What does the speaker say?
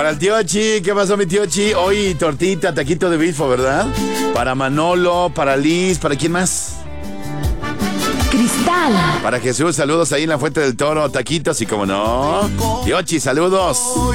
Para el tío Chi, ¿qué pasó, mi tío Chi? Hoy tortita, taquito de bifo, ¿verdad? Para Manolo, para Liz, ¿para quién más? Cristal. Para Jesús, saludos ahí en la Fuente del Toro, taquitos y como no. Tío Chi, saludos.